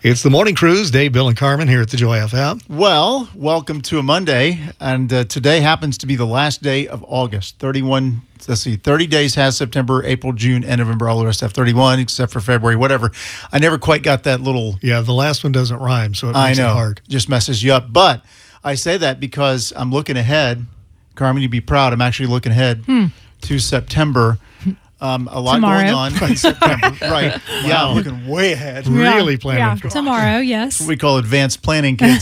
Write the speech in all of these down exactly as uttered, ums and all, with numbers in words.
It's the Morning Cruise. Dave, Bill, and Carmen here at the Joy F M. Well, welcome to a Monday, and uh, today happens to be the last day of August. thirty-one, let's see, thirty days has September, April, June, and November. All the rest have thirty-one, except for February, whatever. I never quite got that little... Yeah, the last one doesn't rhyme, so it I makes know, it hard. Just messes you up. But I say that because I'm looking ahead. Carmen, you'd be proud. I'm actually looking ahead Hmm. to September. Um, a lot Tomorrow. going on in September. Right. Yeah, I'm looking way ahead. Really yeah, planning yeah. for it. Tomorrow, yes. We call advanced planning, kids.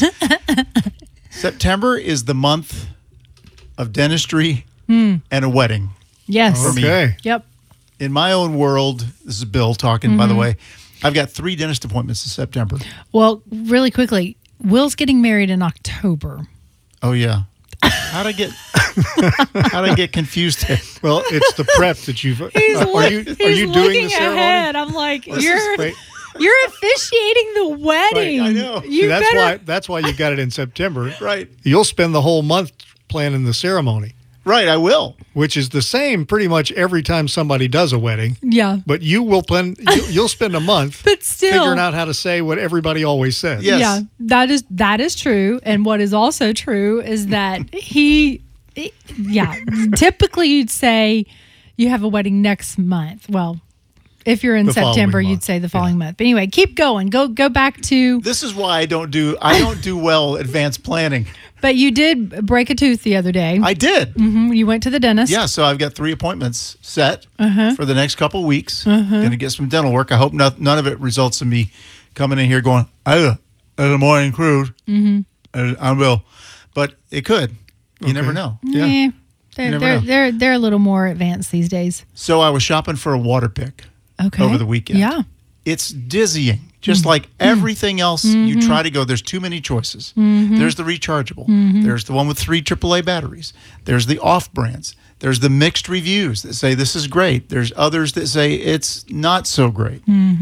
September is the month of dentistry and a wedding. Yes. For me. Okay. Yep. In my own world, this is Bill talking, by the way, I've got three dentist appointments in September. Well, really quickly, Will's getting married in October. Oh, yeah. How'd I get how'd I get confused here? Well, it's the prep that you've... He's, uh, are you, look- are he's you doing looking the ceremony? ahead. I'm like, This you're is- Wait, you're officiating the wedding. Right, I know. You see, that's better. why that's why you got it in September. Right. You'll spend the whole month planning the ceremony, Right, I will. which is the same pretty much every time somebody does a wedding. Yeah. But you will plan. You, you'll spend a month But still, figuring out how to say what everybody always says. Yes. yeah, that is that is true. And what is also true is that he, yeah, typically you'd say you have a wedding next month. Well, if you're in The following September, you'd month. say the following month. But anyway, keep going. Go go back to. This is why I don't do I don't do well advanced planning. But you did break a tooth the other day. I did. Mhm, you went to the dentist. Yeah, so I've got three appointments set Uh-huh. for the next couple of weeks. Going to get some dental work. I hope not, none of it results in me coming in here going, "Oh, it's a morning cruise." Mm-hmm. I will, but it could. You Okay. never know. Yeah. Yeah. They're, never they're, know. they're, they're a little more advanced these days. So I was shopping for a water pick Okay. over the weekend. Yeah. It's dizzying. Just like everything else, you try to go, there's too many choices. There's the rechargeable. There's the one with three triple A batteries. There's the off brands. There's the mixed reviews that say this is great. There's others that say it's not so great.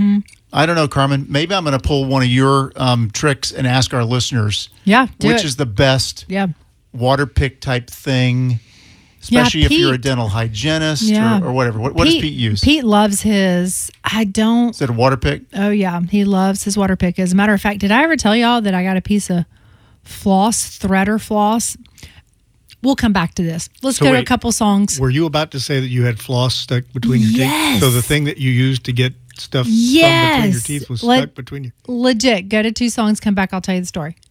I don't know, Carmen. Maybe I'm going to pull one of your um, tricks and ask our listeners Yeah. Do which it. is the best yeah. water pick type thing, Yeah, especially if you're a Pete. dental hygienist Yeah. or, or whatever. What, what does Pete use? Pete loves his. I don't. Is it a water pick? Oh, yeah. He loves his water pick. As a matter of fact, did I ever tell y'all that I got a piece of floss, threader floss? We'll come back to this. Let's So go to a wait, couple songs. Were you about to say that you had floss stuck between your Yes. teeth? So the thing that you used to get stuff from between your Yes. teeth was Let- stuck between you. Legit. Go to two songs, come back. I'll tell you the story.